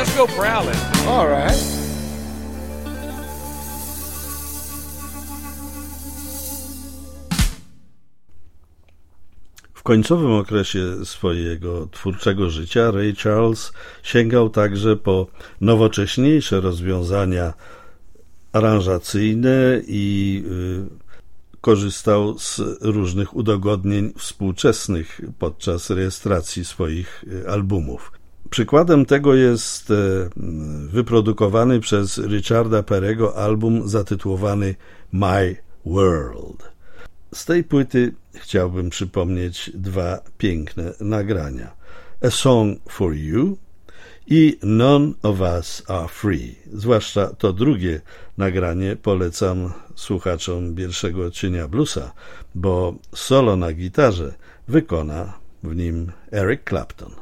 Let's go prowling. All right. W końcowym okresie swojego twórczego życia Ray Charles sięgał także po nowocześniejsze rozwiązania aranżacyjne i korzystał z różnych udogodnień współczesnych podczas rejestracji swoich albumów. Przykładem tego jest wyprodukowany przez Richarda Perego album zatytułowany My World. Z tej płyty chciałbym przypomnieć dwa piękne nagrania. A Song for You i None of Us Are Free. Zwłaszcza to drugie nagranie polecam słuchaczom Pierwszego Odcienia Bluesa, bo solo na gitarze wykona w nim Eric Clapton.